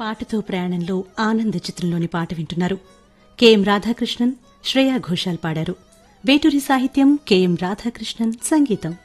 పాటతో ప్రయాణంలో ఆనంద చిత్రంలోని పాట వింటున్నారు. కెఎం రాధాకృష్ణన్, శ్రేయా ఘోషాల్ పాడారు. వేటూరి సాహిత్యం, కెఎం రాధాకృష్ణన్ సంగీతం.